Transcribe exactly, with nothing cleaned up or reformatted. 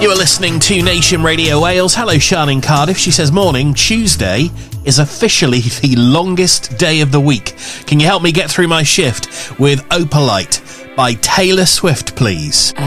You are listening to Nation Radio Wales. Hello, Sian in Cardiff. She says, morning, Tuesday is officially the longest day of the week. Can you help me get through my shift with Opalite by Taylor Swift, please?